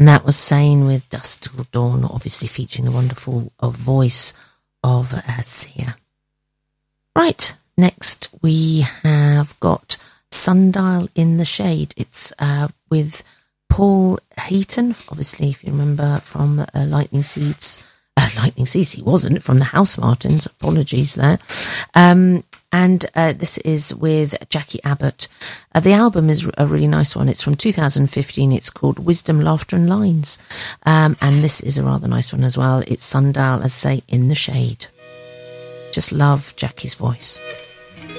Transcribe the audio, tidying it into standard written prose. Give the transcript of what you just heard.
And that was Sane with Dusk Till Dawn, obviously featuring the wonderful voice of Sia. Right, next we have got Sundial in the Shade. It's with Paul Heaton, obviously, if you remember from Lightning Seeds. Lightning Seeds, he wasn't, from the House Martins, apologies there. And this is with Jackie Abbott. The album is a really nice one. It's from 2015. It's called Wisdom, Laughter and Lines. And this is a rather nice one as well. It's Sundial, as I say, in the Shade. Just love Jackie's voice.